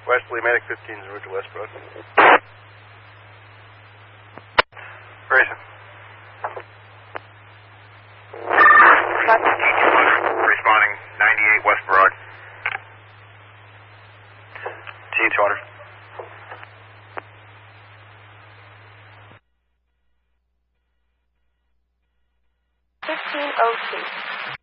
Westerly, Medic 15 is route to West Broad. Grayson. Responding 98 West Broad. T-200. 1502.